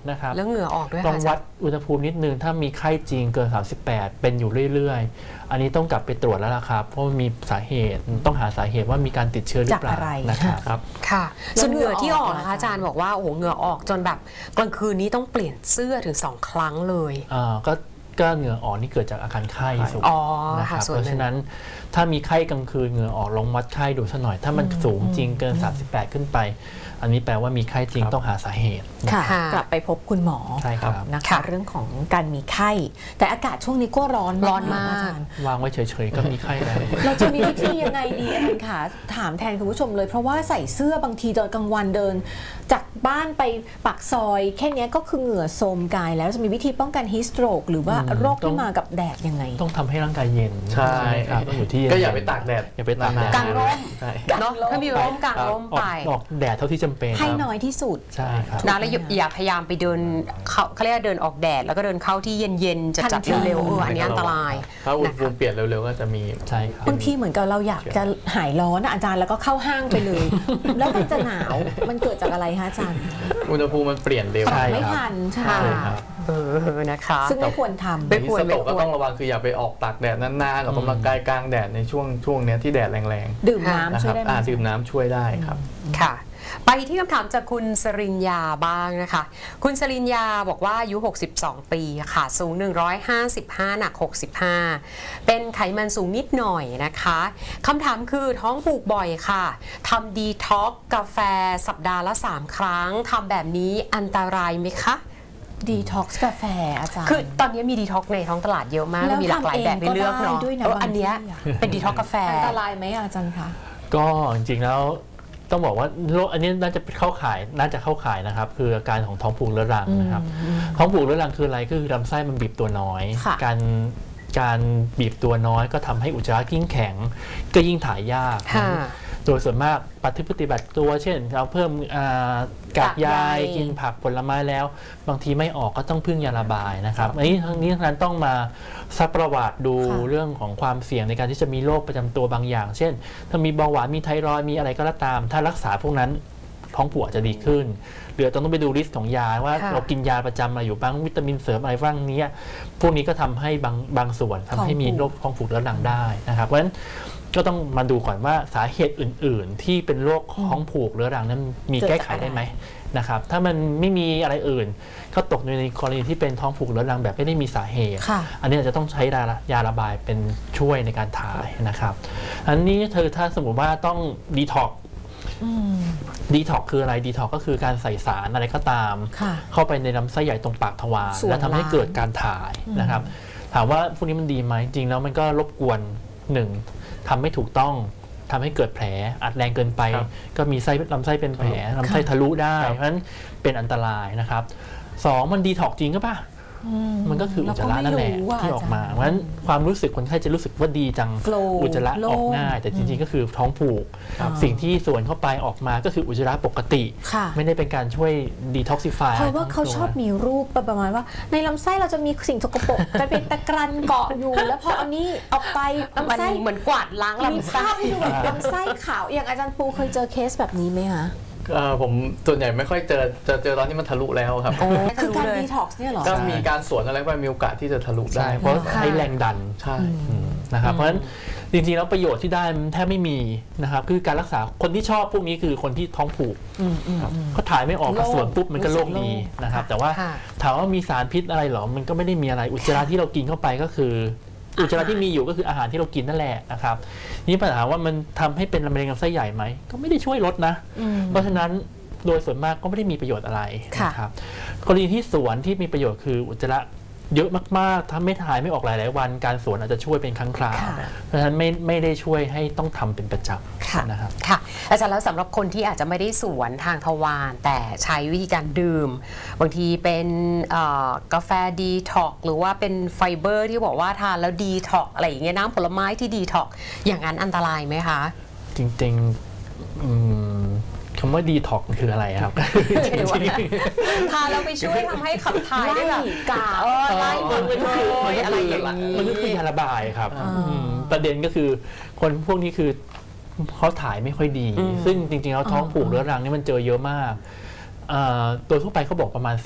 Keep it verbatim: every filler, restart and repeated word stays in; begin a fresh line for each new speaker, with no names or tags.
นะครับ
แล้วเหงื่อออกด้วย
ต้องวัดอุณหภูมินิดนึงถ้ามีไข้จริงเกินสามสิบแปดเป็นอยู่เรื่อยๆอันนี้ต้องกลับไปตรวจแล้วล่ะครับเพราะมีสาเหตุต้องหาสาเหตุว่ามีการติดเชื้อหรือเปล่านะครับ
ค่ะส่วนเหงื่อที่ออกนะคะอาจารย์บอกว่าโอ้โหเหงื่อออกจนแบบกลางคืนนี้ต้องเปลี่ยนเสื้อถึงสองครั้งเลย
อ่าก็ก็เหงื่อออกนี่เกิดจากอาการไข้สูงนะครับเพราะฉะนั้นถ้ามีไข้กลางคืนเหงื่อออกลองวัดไข้ดูสักหน่อยถ้ามันสูงจริงเกินสามสิบแปดขึ้นไปอันนี้แปลว่ามีไข้จริงต้องหาสาเหตุ
ค่ะกลับไปพบคุณหมอ
ใช่ครับ
นะคะเรื่องของการมีไข้แต่อากาศช่วงนี้ก็ร้อน
ร้อนมาก
วางไว้เฉยๆก็มีไข้แล้ว
เราจะมีวิธียังไงดีอาจารย์คะถามแทนคุณผู้ชมเลยเพราะว่าใส่เสื้อบางทีตอนกลางวันเดินจากบ้านไปปากซอยแค่นี้ก็คือเหงื่อโทรมกายแล้วจะมีวิธีป้องกันฮีสโตรกหรือว่าโรคที่มากับแดดยังไง
ต้องทำให้ร่างกายเย็น
ใช่
ครับต้องอยู่ที่
ก็อย่าไปตากแดด
อย่าไปตากแดด
กางร่มเนาะถ้ามีร่มกางร่มไป
ออกแดดเท่าที่จำเป็น
ให้น้อยที่สุด
ใช่ครับ
นะแล้วอย่าพยายามไปเดินเขาเขาเรียกเดินออกแดดแล้วก็เดินเข้าที่เย็นๆจัดๆเร็วๆเอออันนี้อันตราย
ถ้าอุณหภูมิเปลี่ยนเร็วๆก็จะมี
ใช่ครับ
บางทีเหมือนกับเราอยากจะหายร้อนอาจารย์แล้วก็เข้าห้างไปเลยแล้วมันจะหนาวมันเกิดจากอะไรคะอาจารย์
อุณหภูมิมันเปลี่ยนเร็ว
ไม่ทันใช่
เออนะคะ
ซึ่งไม่ควรทำ
ไม่ควรก็ต้องระวังคืออย่าไปออกตากแดดนานๆออกกำลังกายกลางแดดในช่วงช่วงนี้ที่แดดแรง
ๆดื่มน้ำช่วยได้ไหม
ดื่มน้ำช่วยได้ครับ
ค่ะไปที่คำถามจากคุณสริญญาบ้างนะคะคุณสริญญาบอกว่าอายุหกสิบสองปีค่ะสูงหนึ่งร้อยห้าสิบห้าหนักหกสิบห้าเป็นไขมันสูงนิดหน่อยนะคะคำถามคือท้องผูกบ่อยค่ะทำดีท็อกกาแฟสัปดาห์ละสามครั้งทำแบบนี้อันตรายไหมคะ
ดีท็อกซ์กาแฟอาจารย์
คือตอนนี้มีดีท็อกในท้องตลาดเยอะมากมีหลากหลายแบบให้เลือกเนาะอันนี้เป็นดีท็อกกาแฟ
อันตรายไหมอาจารย์คะ
ก็จริงๆแล้วต้องบอกว่าโรคอันนี้น่าจะเข้าข่ายน่าจะเข้าข่ายนะครับคืออาการของท้องผูกเรื้อรังนะครับท้องผูกเรื้อรังคืออะไรก็คือลำไส้มันบีบตัวน้อยการการบีบตัวน้อยก็ทำให้อุจจาระยิ่งแข็งก็ยิ่งถ่ายยากโดยส่วนมากปฏิบัติตัวเช่นเราเพิ่มกากใยกินผักผลไม้แล้วบางทีไม่ออกก็ต้องพึ่งยาระบายนะครับอันนี้ทั้งนี้ทั้งนั้นต้องมาซักประวัติดูเรื่องของความเสี่ยงในการที่จะมีโรคประจำตัวบางอย่างเช่นถ้ามีเบาหวานมีไทรอยด์มีอะไรก็ตามถ้ารักษาพวกนั้นท้องผูกจะดีขึ้นหรือต้องไปดูลิสต์ของยาว่าเรากินยาประจำอะไรอยู่บ้างวิตามินเสริมอะไรบ้างนี้พวกนี้ก็ทำให้บางบางส่วนทำให้มีโรคท้องผูกเรื้อรังได้นะครับเพราะฉะนั้นก็ต้องมาดูก่อนว่าสาเหตุอื่นๆที่เป็นโรคท้องผูกเรื้อรังนั้นมีแก้ไขได้ไหมนะครับถ้ามันไม่มีอะไรอื่นก็ตกในกรณีที่เป็นท้องผูกเรื้อรังแบบไม่ได้มีสาเหตุอันนี้อาจจะต้องใช้ยาระบายเป็นช่วยในการถ่ายนะครับอันนี้เธอถ้าสมมติว่าต้องดีท็อกดีท็อกคืออะไรดีท็อกก็คือการใส่สารอะไรก็ตามเข้าไปในลำไส้ใหญ่ตรงปากทวารและทำให้เกิดการถ่ายนะครับถามว่าพวกนี้มันดีไหมจริงแล้วมันก็รบกวนหนึ่งทำไม่ถูกต้องทำให้เกิดแผลอัดแรงเกินไปก็มีไส้ลำไส้เป็นแผลลำไส้ทะลุได้เพราะฉะนั้นเป็นอันตรายนะครับสองมันดีท็อกจริงก็ป่ะมันก็คืออุจจาระนั่นแหละที่ออกมาเพราะฉะนั้นความรู้สึกคนไข้จะรู้สึกว่าดีจังอุจจาระออกง่ายแต่จริงๆก็คือท้องผูกสิ่งที่ส่วนเข้าไปออกมาก็คืออุจจาระปกติไม่ได้เป็นการช่วยดีท็อกซิฟาย
เพราะว่าเขาชอบมีรูปประมาณว่าในลำไส้เราจะมีสิ่งสกปรกจะเป็นตะกรันเกาะอยู่แล้วพออันนี้ออกไปลำไส้
เหมือนกวาดล้างลำไส้
ลำไส้ขาวอย่างอาจารย์ปูเคยเจอเคสแบบนี้ไหมคะ
ผมส่วนใหญ่ไม่ค่อยเจอจะเจอตอนที่มันทะลุแล้วครับ
คือการดีท็อกซ์เนี่ยหรอ
ก็มีการสวนอะไรไปมีโอกาสที่จะทะลุได้
เพราะใช้แรงดัน
ใช่
นะครับเพราะฉะนั้นจริงๆแล้วประโยชน์ที่ได้แทบไม่มีนะครับคือการรักษาคนที่ชอบพวกนี้คือคนที่ท้องผูกเขาถ่ายไม่ออกกระส่วนปุ๊บมันก็โรคดีนะครับแต่ว่าถามว่ามีสารพิษอะไรหรอมันก็ไม่ได้มีอะไรอุจจาระที่เรากินเข้าไปก็คืออุจจาระที่มีอยู่ก็คืออาหารที่เรากินนั่นแหละนะครับนี่ปัญหาว่ามันทำให้เป็นมะเร็งลำไส้ใหญ่ไหมก็ไม่ได้ช่วยลดนะเพราะฉะนั้นโดยส่วนมากก็ไม่ได้มีประโยชน์อะไรนะครับกรณีที่สวนที่มีประโยชน์คืออุจจาระเยอะมากๆถ้าไม่ถ่ายไม่ออกหลายๆวันการสวนอาจจะช่วยเป็นครั้งคราวเพราะฉะนั้นไม่ไม่ได้ช่วยให้ต้องทำเป็นประจำนะครับ
ค่ะอาจารย์แล้วสำหรับคนที่อาจจะไม่ได้สวนทางทวารแต่ใช้วิธีการดื่มบางทีเป็นกาแฟดีท็อกหรือว่าเป็นไฟเบอร์ที่บอกว่าทานแล้วดีท็อกอะไรอย่างเงี้ยน้ำผลไม้ที่ดีท็อกอย่างนั้นอันตรายไหมคะ
จริงๆคำว่าดีท็อกคืออะไรครับ
ทานแล้วไปช่วยทำให้ขับถ่ายได้แบบกาไล่มันก็คืออะไรอย่างนี้
มันก็คือยาระบายครับประเด็นก็คือคนพวกนี้คือเขาถ่ายไม่ค่อยดีซึ่งจริงๆแล้วท้องผูกเรื้อรังนี่มันเจอเยอะมากโดยทั่วไปเขาบอกประมาณ